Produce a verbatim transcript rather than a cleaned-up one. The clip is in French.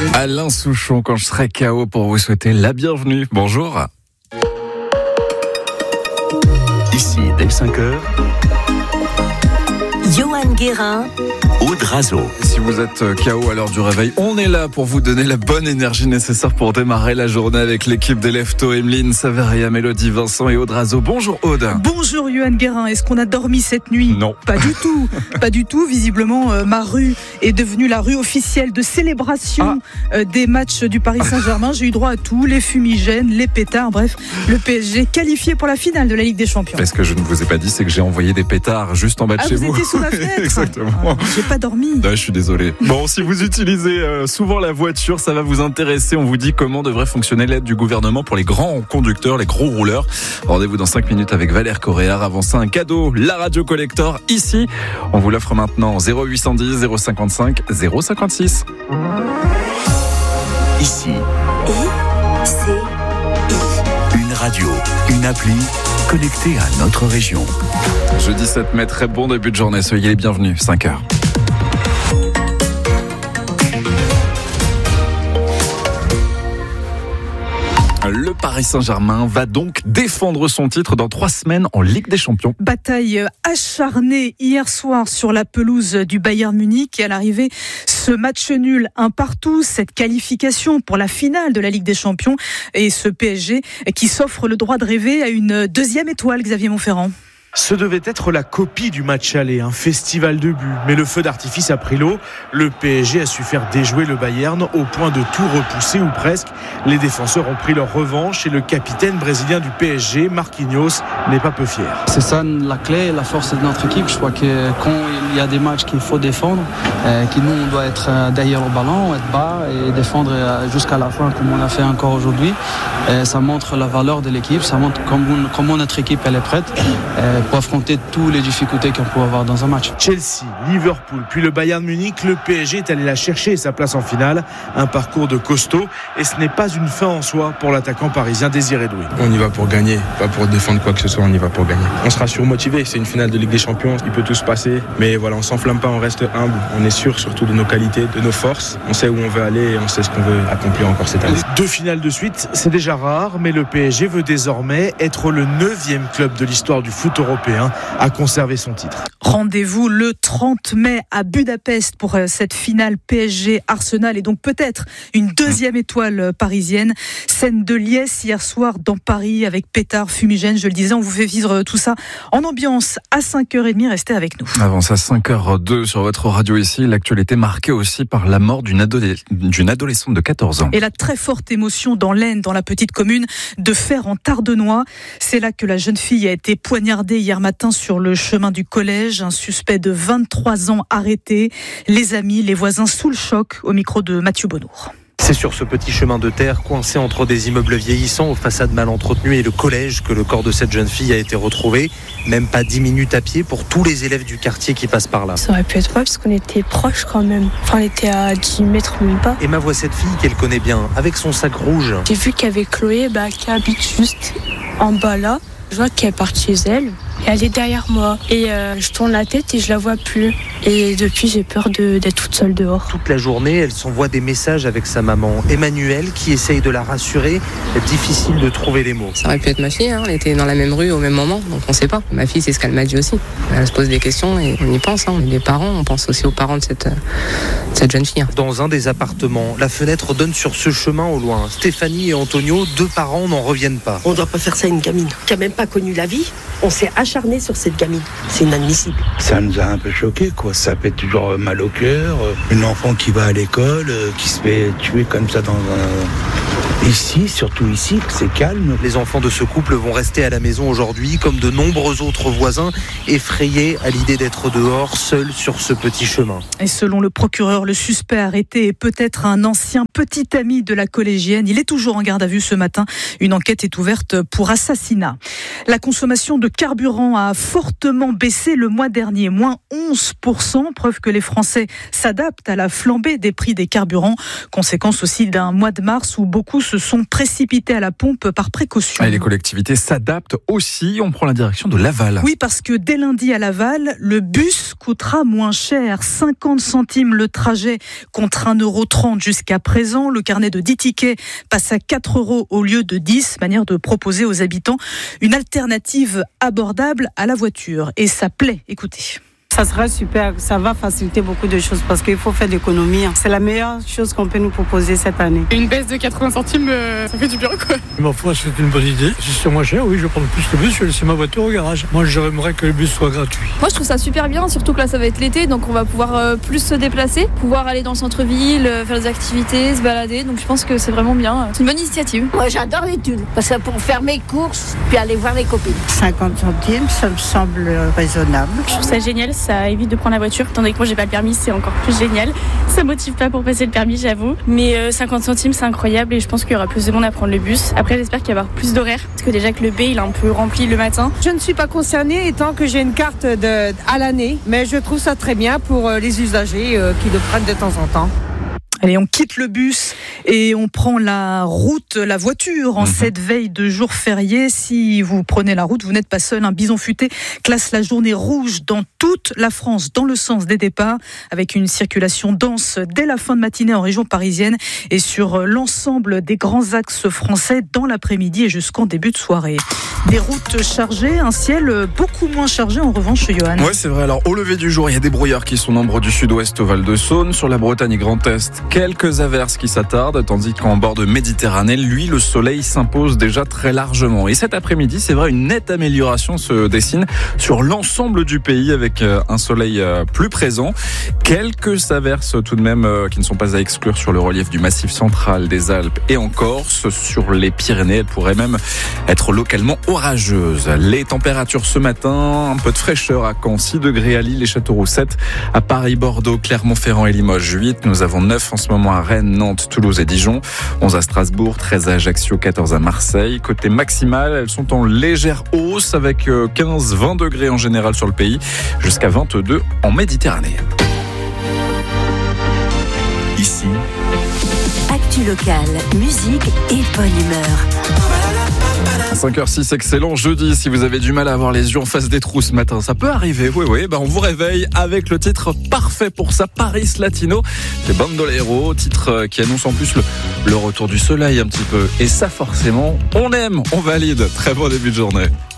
Alain Souchon, quand je serai K O, pour vous souhaiter la bienvenue. Bonjour. Ici, dès cinq heures, Johan Guérin, Aude Razo. Si vous êtes K O à l'heure du réveil, on est là pour vous donner la bonne énergie nécessaire pour démarrer la journée avec l'équipe des Leftos, Emeline, Saveria, Mélodie, Vincent et Aude Razo. Bonjour Aude. Bonjour Johan Guérin, est-ce qu'on a dormi cette nuit ? Non. Pas du tout, pas du tout. Visiblement, euh, ma rue est devenue la rue officielle de célébration ah. euh, des matchs du Paris Saint-Germain. J'ai eu droit à tout, les fumigènes, les pétards, bref, le P S G qualifié pour la finale de la Ligue des Champions. Mais ce que je ne vous ai pas dit, c'est que j'ai envoyé des pétards juste en bas de ah, chez vous. vous. Vous étiez sous la fenêtre. Exactement. Ah, j'ai pas dormi. Ouais, je suis désolé. Bon, si vous utilisez euh, souvent la voiture, ça va vous intéresser. On vous dit comment devrait fonctionner l'aide du gouvernement pour les grands conducteurs, les gros rouleurs. Rendez-vous dans cinq minutes avec Valère Coréard. Avant ça, un cadeau, la radio collector. Ici, on vous l'offre maintenant. zéro huit cent dix, zéro cinquante-cinq, zéro cinquante-six. Ici, I, C, I. une radio, une appli connectée à notre région. Jeudi sept mai, très bon début de journée. Soyez les bienvenus, cinq heures. Le Paris Saint-Germain va donc défendre son titre dans trois semaines en Ligue des Champions. Bataille acharnée hier soir sur la pelouse du Bayern Munich et à l'arrivée, ce match nul un partout, cette qualification pour la finale de la Ligue des Champions et ce P S G qui s'offre le droit de rêver à une deuxième étoile, Xavier Montferrand. Ce devait être la copie du match aller, un festival de buts. Mais le feu d'artifice a pris l'eau. Le P S G a su faire déjouer le Bayern au point de tout repousser ou presque. Les défenseurs ont pris leur revanche et le capitaine brésilien du P S G, Marquinhos, n'est pas peu fier. C'est ça la clé, la force de notre équipe. Je crois que quand il y a des matchs qu'il faut défendre, euh, que nous on doit être derrière le ballon, être bas et défendre jusqu'à la fin comme on a fait encore aujourd'hui. Euh, ça montre la valeur de l'équipe, ça montre comment, comment notre équipe elle est prête. Euh, pour affronter toutes les difficultés qu'on peut avoir dans un match. Chelsea, Liverpool, puis le Bayern Munich, le P S G est allé la chercher sa place en finale. Un parcours de costaud et ce n'est pas une fin en soi pour l'attaquant parisien Désiré Doué. On y va pour gagner, pas pour défendre quoi que ce soit, on y va pour gagner. On sera surmotivé, c'est une finale de Ligue des Champions, il peut tout se passer, mais voilà, on s'enflamme pas, on reste humble, on est sûr surtout de nos qualités, de nos forces, on sait où on veut aller et on sait ce qu'on veut accomplir encore cette année. Deux finales de suite, c'est déjà rare, mais le P S G veut désormais être le neuvième club de l'histoire du foot européen à conserver son titre. Rendez-vous le trente mai à Budapest pour cette finale P S G-Arsenal et donc peut-être une deuxième étoile parisienne. Scène de liesse hier soir dans Paris avec pétard, fumigène. Je le disais, on vous fait vivre tout ça en ambiance à cinq heures trente. Restez avec nous. Avant ça, cinq heures deux sur votre radio ici. L'actualité marquée aussi par la mort d'une, adolé- d'une adolescente de quatorze ans. Et la très forte émotion dans l'Aisne, dans la petite commune de Fer en Tardenois. C'est là que la jeune fille a été poignardée hier matin sur le chemin du collège. Un suspect de vingt-trois ans arrêté. Les amis, les voisins sous le choc, au micro de Mathieu Bonnour. C'est sur ce petit chemin de terre, coincé entre des immeubles vieillissants aux façades mal entretenues et le collège, que le corps de cette jeune fille a été retrouvé. Même pas dix minutes à pied pour tous les élèves du quartier qui passent par là. Ça aurait pu être moi parce qu'on était proches quand même. Enfin, on était à dix mètres même pas. Emma voit cette fille qu'elle connaît bien, avec son sac rouge. J'ai vu qu'il y avait Chloé bah, qui habite juste en bas là. Je vois qu'elle part chez elle et elle est derrière moi. Et euh, je tourne la tête et je la vois plus. Et depuis, j'ai peur de, d'être toute seule dehors. Toute la journée, elle s'envoie des messages avec sa maman, Emmanuelle, qui essaye de la rassurer. Difficile de trouver les mots. Ça aurait pu être ma fille, hein. Elle était dans la même rue au même moment, donc on ne sait pas. Ma fille, c'est ce qu'elle m'a dit aussi. Elle se pose des questions et on y pense. Hein. Les parents, on pense aussi aux parents de cette, de cette jeune fille. Hein. Dans un des appartements, la fenêtre donne sur ce chemin au loin. Stéphanie et Antonio, deux parents, n'en reviennent pas. On ne doit pas faire ça à une gamine qui n'a même pas connu la vie. On s'est acharné sur cette gamine. C'est inadmissible. Ça nous a un peu choqués, quoi. Ça fait toujours mal au cœur. Une enfant qui va à l'école, qui se fait tuer comme ça dans un... Ici, surtout ici, c'est calme. Les enfants de ce couple vont rester à la maison aujourd'hui, comme de nombreux autres voisins, effrayés à l'idée d'être dehors, seuls sur ce petit chemin. Et selon le procureur, le suspect arrêté est peut-être un ancien petit ami de la collégienne. Il est toujours en garde à vue ce matin. Une enquête est ouverte pour assassinat. La consommation de carburant a fortement baissé le mois dernier, moins onze pour cent, preuve que les Français s'adaptent à la flambée des prix des carburants. Conséquence aussi d'un mois de mars où beaucoup beaucoup se sont précipités à la pompe par précaution. Et les collectivités s'adaptent aussi. On prend la direction de Laval. Oui, parce que dès lundi à Laval, le bus coûtera moins cher. cinquante centimes le trajet contre un euro trente jusqu'à présent. Le carnet de dix tickets passe à quatre euros au lieu de dix. Manière de proposer aux habitants une alternative abordable à la voiture. Et ça plaît. Écoutez. Ça sera super, ça va faciliter beaucoup de choses parce qu'il faut faire de l'économie. C'est la meilleure chose qu'on peut nous proposer cette année. Une baisse de quatre-vingts centimes, ça fait du bien quoi. Ma foi, c'est une bonne idée. Si c'est moins cher, oui, je vais prendre plus le bus, je vais laisser ma voiture au garage. Moi, j'aimerais que le bus soit gratuit. Moi, je trouve ça super bien, surtout que là, ça va être l'été, donc on va pouvoir euh, plus se déplacer, pouvoir aller dans le centre-ville, euh, faire des activités, se balader. Donc je pense que c'est vraiment bien. C'est une bonne initiative. Moi, j'adore les thunes, parce que pour faire mes courses, puis aller voir les copines. cinquante centimes, ça me semble raisonnable. Je trouve ça génial, ça évite de prendre la voiture. Tandis que moi j'ai pas le permis, c'est encore plus génial. Ça motive pas pour passer le permis, j'avoue. Mais euh, cinquante centimes, c'est incroyable et je pense qu'il y aura plus de monde à prendre le bus. Après, j'espère qu'il y aura plus d'horaires parce que déjà que le B il est un peu rempli le matin. Je ne suis pas concernée étant que j'ai une carte de, à l'année, mais je trouve ça très bien pour les usagers euh, qui le prennent de temps en temps. Allez, on quitte le bus et on prend la route, la voiture en mmh. cette veille de jour férié. Si vous prenez la route, vous n'êtes pas seul. Un Bison Futé classe la journée rouge dans toute la France, dans le sens des départs, avec une circulation dense dès la fin de matinée en région parisienne et sur l'ensemble des grands axes français dans l'après-midi et jusqu'en début de soirée. Des routes chargées, un ciel beaucoup moins chargé en revanche, Johan. Oui, c'est vrai. Alors, au lever du jour, il y a des brouillards qui sont nombreux du sud-ouest au Val-de-Saône, sur la Bretagne et Grand Est. Quelques averses qui s'attardent, tandis qu'en bord de Méditerranée, lui, le soleil s'impose déjà très largement. Et cet après-midi, c'est vrai, une nette amélioration se dessine sur l'ensemble du pays avec un soleil plus présent. Quelques averses tout de même qui ne sont pas à exclure sur le relief du Massif central, des Alpes et en Corse. Sur les Pyrénées, elles pourraient même être localement orageuses. Les températures ce matin, un peu de fraîcheur à Caen, six degrés à Lille et Châteauroux, sept à Paris, Bordeaux, Clermont-Ferrand et Limoges, huit. Nous avons neuf en ce moment à Rennes, Nantes, Toulouse et Dijon, onze à Strasbourg, treize à Ajaccio, quatorze à Marseille. Côté maximal, elles sont en légère hausse avec quinze à vingt degrés en général sur le pays, jusqu'à vingt-deux en Méditerranée. Ici, actu locale, musique et bonne humeur. cinq heures six, excellent jeudi. Si vous avez du mal à avoir les yeux en face des trous ce matin, ça peut arriver. Oui, oui, bah on vous réveille avec le titre parfait pour ça, Paris Latino. C'est Bandolero, titre qui annonce en plus le, le retour du soleil un petit peu. Et ça, forcément, on aime, on valide. Très bon début de journée.